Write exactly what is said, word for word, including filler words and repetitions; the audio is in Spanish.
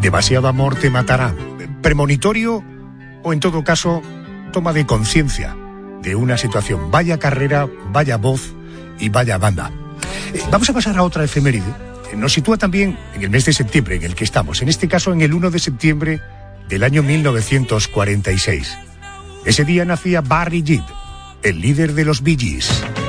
Demasiado amor te matará. Premonitorio o, en todo caso, toma de conciencia de una situación. Vaya carrera, vaya voz y vaya banda. Eh, vamos a pasar a otra efeméride. Nos sitúa también en el mes de septiembre en el que estamos. En este caso, en el uno de septiembre del año mil novecientos cuarenta y seis. Ese día nacía Barry Gibb, el líder de los Bee Gees.